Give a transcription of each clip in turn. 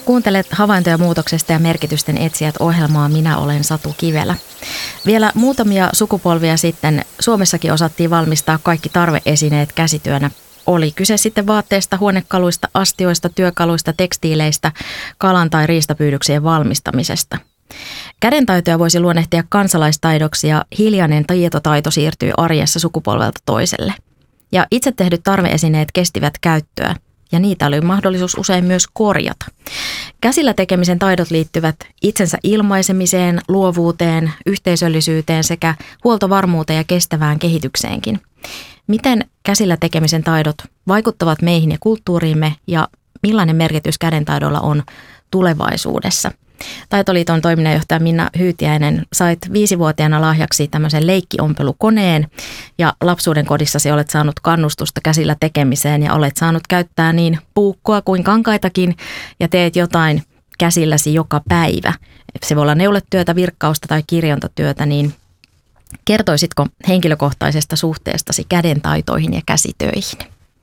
Kuuntelet havaintoja muutoksesta ja merkitysten etsijät -ohjelmaa. Minä olen Satu Kivelä. Vielä muutamia sukupolvia sitten Suomessakin osattiin valmistaa kaikki tarveesineet käsityönä. Oli kyse sitten vaatteista, huonekaluista, astioista, työkaluista, tekstiileistä, kalan- tai riistapyydyksien valmistamisesta. Kädentaitoja voisi luonnehtia kansalaistaidoksi ja hiljainen tietotaito siirtyy arjessa sukupolvelta toiselle. Ja itse tehdyt tarveesineet kestivät käyttöä. Ja niitä oli mahdollisuus usein myös korjata. Käsillä tekemisen taidot liittyvät itsensä ilmaisemiseen, luovuuteen, yhteisöllisyyteen sekä huoltovarmuuteen ja kestävään kehitykseenkin. Miten käsillä tekemisen taidot vaikuttavat meihin ja kulttuuriimme ja millainen merkitys kädentaidolla on tulevaisuudessa? Taitoliiton toiminnanjohtaja Minna Hyytiäinen, sait 5-vuotiaana lahjaksi tämmöisen leikkiompelukoneen ja lapsuuden kodissasi olet saanut kannustusta käsillä tekemiseen ja olet saanut käyttää niin puukkoa kuin kankaitakin ja teet jotain käsilläsi joka päivä. Se voi olla neuletyötä, virkkausta tai kirjontatyötä, niin kertoisitko henkilökohtaisesta suhteestasi kädentaitoihin ja käsitöihin?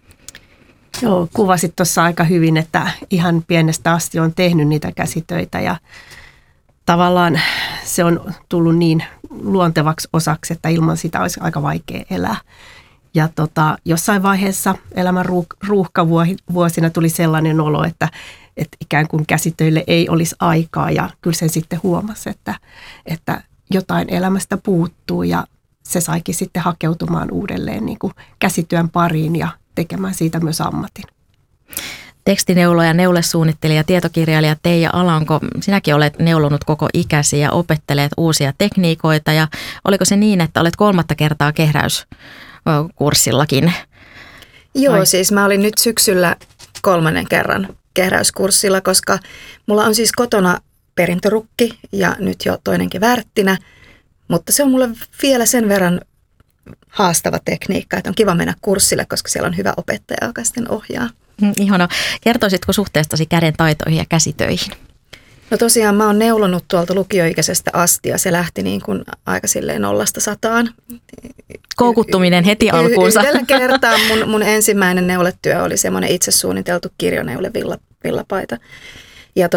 Joo, kuvasit tuossa aika hyvin, että ihan pienestä asti on tehnyt niitä käsitöitä ja tavallaan se on tullut niin luontevaksi osaksi, että ilman sitä olisi aika vaikea elää. Ja jossain vaiheessa elämän ruuhkavuosina tuli sellainen olo, että ikään kuin käsitöille ei olisi aikaa ja kyllä sen sitten huomasi, että jotain elämästä puuttuu ja se saikin sitten hakeutumaan uudelleen niin kuin käsityön pariin ja tekemään siitä myös ammatin. Tekstineuloja, neulesuunnittelija, tietokirjailija Teija Alanko, sinäkin olet neulonut koko ikäsi ja opettelet uusia tekniikoita. Ja oliko se niin, että olet 3. kertaa kehräyskurssillakin? Joo, siis mä olin nyt syksyllä 3. kerran kehräyskurssilla, koska mulla on siis kotona perintörukki ja nyt jo toinenkin värttinä, mutta se on mulle vielä sen verran haastava tekniikka, että on kiva mennä kurssille, koska siellä on hyvä opettaja, joka sitten ohjaa. Ihana. Kertoisitko suhteestasi käden taitoihin ja käsitöihin? No tosiaan mä oon neulonut tuolta lukioikäisestä asti ja se lähti niin kuin aika silleen 0–100. Koukuttuminen heti alkuunsa. Yhdellä kertaa mun ensimmäinen neuletyö oli semmoinen itse suunniteltu kirjoneule villapaita. Ja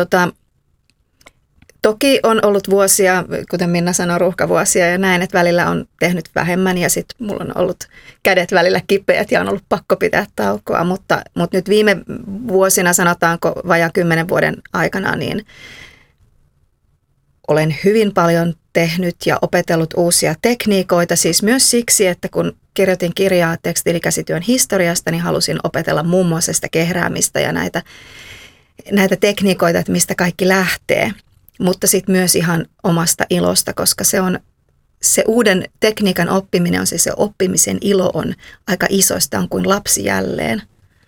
toki on ollut vuosia, kuten Minna sanoi, ruuhkavuosia ja näin, että välillä on tehnyt vähemmän ja sitten mulla on ollut kädet välillä kipeät ja on ollut pakko pitää taukoa, mutta nyt viime vuosina, sanotaanko vajaan 10 vuoden aikana, niin olen hyvin paljon tehnyt ja opetellut uusia tekniikoita, siis myös siksi, että kun kirjoitin kirjaa tekstiilikäsityön historiasta, niin halusin opetella muun muassa sitä kehräämistä ja näitä tekniikoita, että mistä kaikki lähtee. Mutta sitten myös ihan omasta ilosta, koska se uuden tekniikan oppiminen on se oppimisen ilo on aika iso, sitä on kuin lapsi jälleen.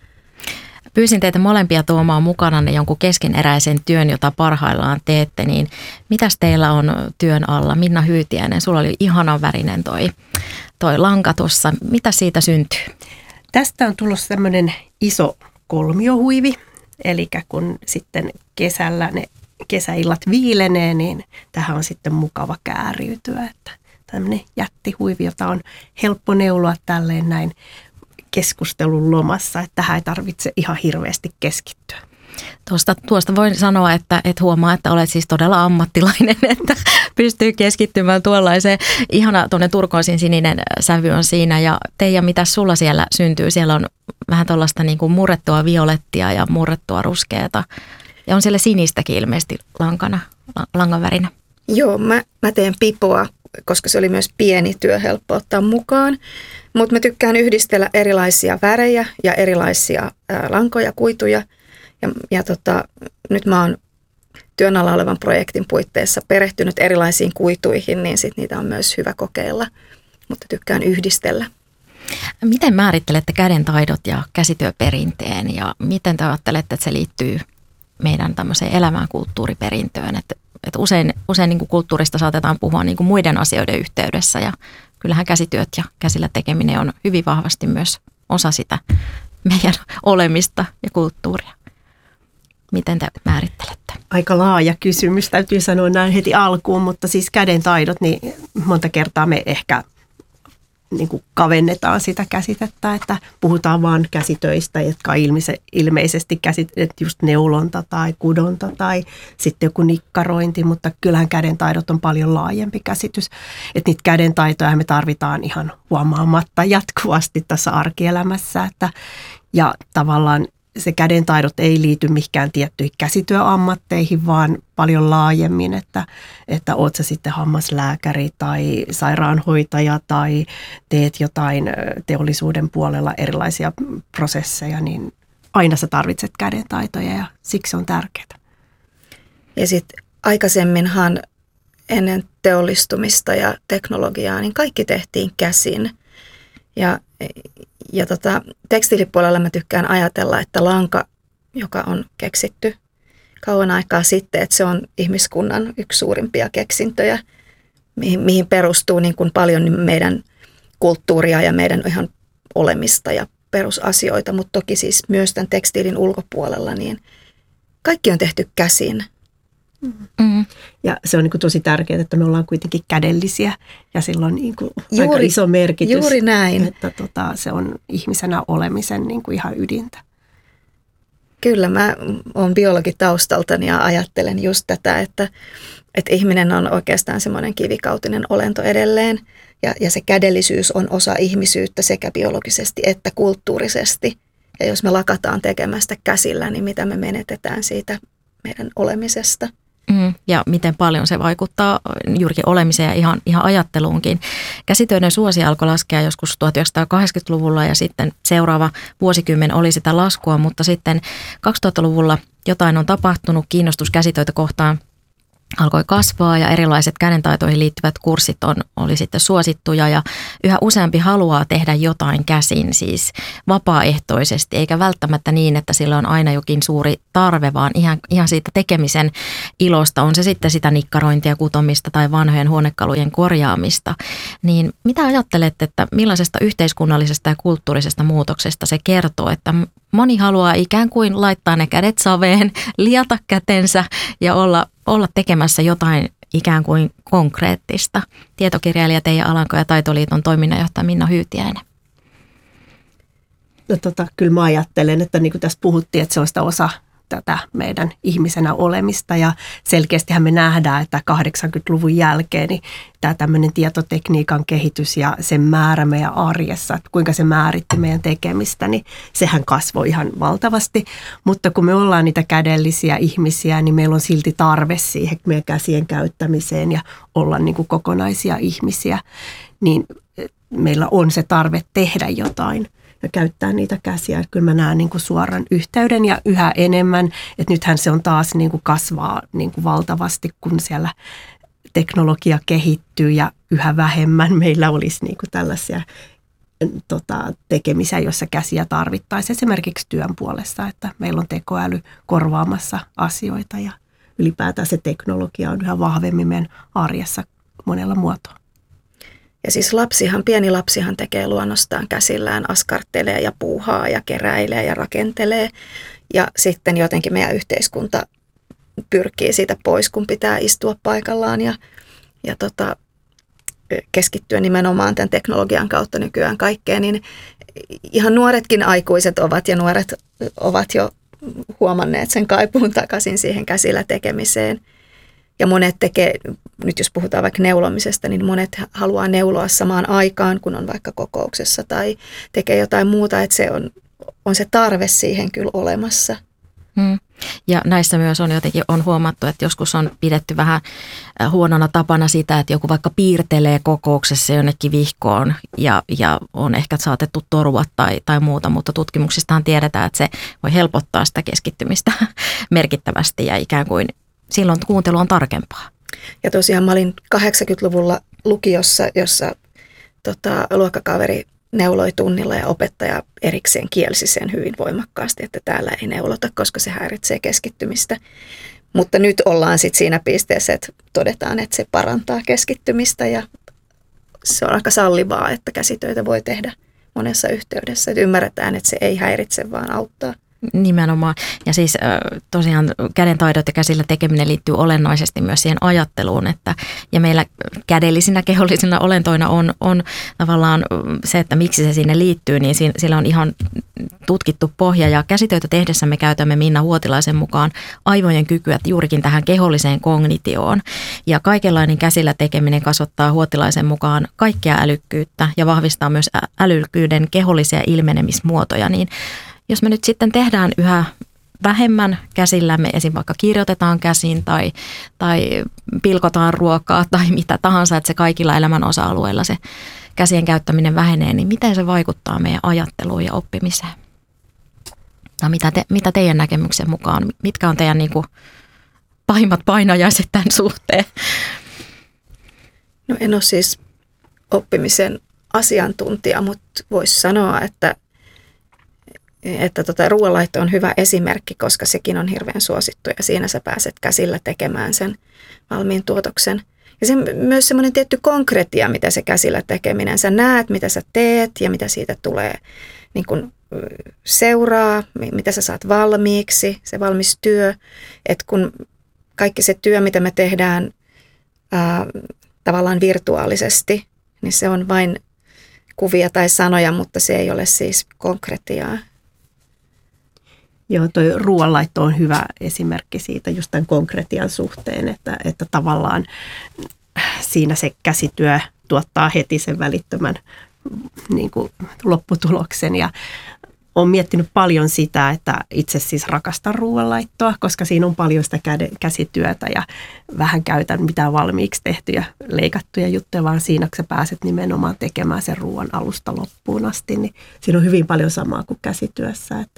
Pyysin teitä molempia tuomaan mukananne jonkun keskeneräisen työn, jota parhaillaan teette, niin mitäs teillä on työn alla? Minna Hyytiäinen, sulla oli ihanan värinen toi lanka tuossa. Mitä siitä syntyy? Tästä on tullut tämmöinen iso kolmiohuivi, eli kun sitten kesällä ne kesäillat viilenee, niin tähän on sitten mukava kääriytyä, että tämmöinen jättihuivi, jota on helppo neuloa tälleen näin keskustelun lomassa, että tähän ei tarvitse ihan hirveästi keskittyä. Tuosta voin sanoa, että huomaa, että olet siis todella ammattilainen, että pystyy keskittymään tuollaiseen. Ihana tuonne turkoosin sininen sävy on siinä. Ja Teija, mitä sulla siellä syntyy? Siellä on vähän tuollaista niin kuin murrettua violettia ja murrettua ruskeata. Ja on siellä sinistäkin ilmeisesti langan värinä. Joo, mä teen pipoa, koska se oli myös pieni työ, helppo ottaa mukaan. Mutta mä tykkään yhdistellä erilaisia värejä ja erilaisia lankoja, kuituja. Ja nyt mä oon työn alla olevan projektin puitteissa perehtynyt erilaisiin kuituihin, niin sit niitä on myös hyvä kokeilla, mutta tykkään yhdistellä. Miten määrittelette käden taidot ja käsityöperinteen ja miten te ajattelette, että se liittyy meidän tämmöiseen elämään kulttuuriperintöön? Että usein niin kuin kulttuurista saatetaan puhua niin kuin muiden asioiden yhteydessä ja kyllähän käsityöt ja käsillä tekeminen on hyvin vahvasti myös osa sitä meidän olemista ja kulttuuria. Miten te määrittelette? Aika laaja kysymys, täytyy sanoa näin heti alkuun, mutta siis käden taidot, niin monta kertaa me ehkä niin kuin kavennetaan sitä käsitettä, että puhutaan vaan käsitöistä, jotka on ilmeisesti just neulonta tai kudonta tai sitten joku nikkarointi, mutta kyllähän kädentaidot on paljon laajempi käsitys. Että niitä kädentaitoja me tarvitaan ihan huomaamatta jatkuvasti tässä arkielämässä, ja tavallaan se kädentaidot ei liity mihinkään tiettyihin käsityöammatteihin, vaan paljon laajemmin, että oot sä sitten hammaslääkäri tai sairaanhoitaja tai teet jotain teollisuuden puolella erilaisia prosesseja, niin aina sä tarvitset kädentaitoja ja siksi se on tärkeää. Ja sitten aikaisemminhan ennen teollistumista ja teknologiaa, niin kaikki tehtiin käsin. Ja tekstiilipuolella mä tykkään ajatella, että lanka, joka on keksitty kauan aikaa sitten, että se on ihmiskunnan yksi suurimpia keksintöjä, mihin perustuu niin kuin paljon meidän kulttuuria ja meidän ihan olemista ja perusasioita, mutta toki siis myös tämän tekstiilin ulkopuolella, niin kaikki on tehty käsin. Mm. Ja se on niin kuin tosi tärkeää, että me ollaan kuitenkin kädellisiä ja sillä on niin kuin aika iso merkitys. Juuri näin. Että se on ihmisenä olemisen niin kuin ihan ydintä. Kyllä, mä oon biologi taustaltani ja ajattelen just tätä, että ihminen on oikeastaan semmoinen kivikautinen olento edelleen ja se kädellisyys on osa ihmisyyttä sekä biologisesti että kulttuurisesti. Ja jos me lakataan tekemästä käsillä, niin mitä me menetetään siitä meidän olemisesta. Ja miten paljon se vaikuttaa juurikin olemiseen ja ihan ajatteluunkin. Käsitöiden suosio alkoi laskea joskus 1980-luvulla ja sitten seuraava vuosikymmen oli sitä laskua, mutta sitten 2000-luvulla jotain on tapahtunut, kiinnostus käsitöitä kohtaan alkoi kasvaa ja erilaiset kädentaitoihin liittyvät kurssit oli sitten suosittuja ja yhä useampi haluaa tehdä jotain käsin, siis vapaaehtoisesti, eikä välttämättä niin, että sillä on aina jokin suuri tarve, vaan ihan siitä tekemisen ilosta, on se sitten sitä nikkarointia, kutomista tai vanhojen huonekalujen korjaamista. Niin mitä ajattelet, että millaisesta yhteiskunnallisesta ja kulttuurisesta muutoksesta se kertoo, että moni haluaa ikään kuin laittaa ne kädet saveen, liata kätensä ja olla tekemässä jotain ikään kuin konkreettista. Tietokirjailija Teija Alanko ja Taitoliiton toiminnanjohtaja Minna Hyytiäinen. No kyllä mä ajattelen, että niin kuin tässä puhuttiin, että se on sitä osa tätä meidän ihmisenä olemista ja selkeästihän me nähdään, että 80-luvun jälkeen niin tämä tämmöinen tietotekniikan kehitys ja sen määrä meidän arjessa, että kuinka se määritti meidän tekemistä, niin sehän kasvoi ihan valtavasti, mutta kun me ollaan niitä kädellisiä ihmisiä, niin meillä on silti tarve siihen meidän käsien käyttämiseen ja olla niin kuin kokonaisia ihmisiä, niin meillä on se tarve tehdä jotain ja käyttää niitä käsiä. Kyllä mä näen niin kuin suoran yhteyden ja yhä enemmän, että nythän se on taas niin kuin kasvaa niin kuin valtavasti, kun siellä teknologia kehittyy ja yhä vähemmän meillä olisi niin kuin tällaisia tekemisiä, joissa käsiä tarvittaisiin esimerkiksi työn puolesta, että meillä on tekoäly korvaamassa asioita ja ylipäätään se teknologia on yhä vahvemmin meidän arjessa monella muotoa. Ja siis pieni lapsihan tekee luonnostaan käsillään, askartelee ja puuhaa ja keräilee ja rakentelee. Ja sitten jotenkin meidän yhteiskunta pyrkii siitä pois, kun pitää istua paikallaan ja keskittyä nimenomaan tämän teknologian kautta nykyään kaikkeen. Niin ihan nuoretkin aikuiset nuoret ovat jo huomanneet sen kaipuun takaisin siihen käsillä tekemiseen. Ja monet tekee, nyt jos puhutaan vaikka neulomisesta, niin monet haluaa neuloa samaan aikaan, kun on vaikka kokouksessa tai tekee jotain muuta, että se on se tarve siihen kyllä olemassa. Ja näissä myös on huomattu, että joskus on pidetty vähän huonona tapana sitä, että joku vaikka piirtelee kokouksessa jonnekin vihkoon ja on ehkä saatettu torua tai muuta, mutta tutkimuksistahan tiedetään, että se voi helpottaa sitä keskittymistä merkittävästi ja ikään kuin silloin kuuntelu on tarkempaa. Ja tosiaan mä olin 80-luvulla lukiossa, jossa luokkakaveri neuloi tunnilla ja opettaja erikseen kielsi sen hyvin voimakkaasti, että täällä ei neulota, koska se häiritsee keskittymistä. Mutta nyt ollaan sitten siinä pisteessä, että todetaan, että se parantaa keskittymistä ja se on aika sallivaa, että käsitöitä voi tehdä monessa yhteydessä. Että ymmärretään, että se ei häiritse, vaan auttaa. Nimenomaan. Ja siis tosiaan kädentaidot ja käsillä tekeminen liittyy olennaisesti myös siihen ajatteluun, ja meillä kädellisinä kehollisina olentoina on tavallaan se, että miksi se sinne liittyy, niin sillä on ihan tutkittu pohja, ja käsitöitä tehdessä me käytämme Minna Huotilaisen mukaan aivojen kykyä juurikin tähän keholliseen kognitioon, ja kaikenlainen käsillä tekeminen kasvattaa Huotilaisen mukaan kaikkea älykkyyttä ja vahvistaa myös älykkyyden kehollisia ilmenemismuotoja, niin jos me nyt sitten tehdään yhä vähemmän käsillämme, esim. Vaikka kirjoitetaan käsin tai pilkotaan ruokaa tai mitä tahansa, että se kaikilla elämän osa-alueilla se käsien käyttäminen vähenee, niin miten se vaikuttaa meidän ajatteluun ja oppimiseen? No mitä teidän näkemyksen mukaan, mitkä on teidän niin kuin pahimmat painajaiset tämän suhteen? No en ole siis oppimisen asiantuntija, mutta voisi sanoa, että ruoanlaitto on hyvä esimerkki, koska sekin on hirveän suosittu ja siinä sä pääset käsillä tekemään sen valmiin tuotoksen. Ja se myös semmoinen tietty konkretia, mitä se käsillä tekeminen. Sä näet, mitä sä teet ja mitä siitä tulee niin kun seuraa, mitä sä saat valmiiksi, se valmis työ. Että kun kaikki se työ, mitä me tehdään tavallaan virtuaalisesti, niin se on vain kuvia tai sanoja, mutta se ei ole siis konkretiaa. Joo, toi ruoanlaitto on hyvä esimerkki siitä just tämän konkretian suhteen, että tavallaan siinä se käsityö tuottaa heti sen välittömän niin kuin lopputuloksen. Ja olen miettinyt paljon sitä, että itse siis rakastan ruoanlaittoa, koska siinä on paljon sitä käsityötä ja vähän käytän mitään valmiiksi tehtyjä, leikattuja juttuja, vaan siinä kun sä pääset nimenomaan tekemään sen ruoan alusta loppuun asti, niin siinä on hyvin paljon samaa kuin käsityössä, että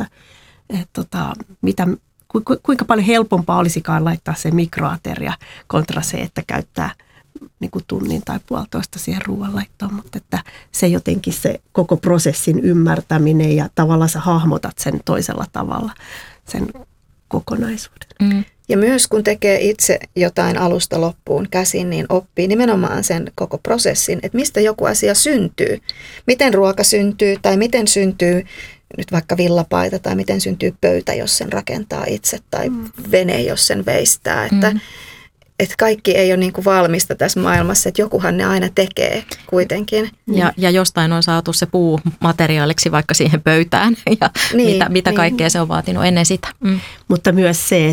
kuinka paljon helpompaa olisikaan laittaa se mikroateria kontra se, että käyttää niin kuin tunnin tai puolitoista siihen ruoanlaittoon, mutta että se jotenkin se koko prosessin ymmärtäminen ja tavallaan sä hahmotat sen toisella tavalla, sen kokonaisuuden. Mm. Ja myös kun tekee itse jotain alusta loppuun käsin, niin oppii nimenomaan sen koko prosessin, että mistä joku asia syntyy. Miten ruoka syntyy tai miten syntyy nyt vaikka villapaita tai miten syntyy pöytä, jos sen rakentaa itse tai vene, jos sen veistää. Että kaikki ei ole niin kuin valmista tässä maailmassa, että jokuhan ne aina tekee kuitenkin. Ja jostain on saatu se puu materiaaliksi vaikka siihen pöytään ja mitä kaikkea se on vaatinut ennen sitä. Mutta myös se,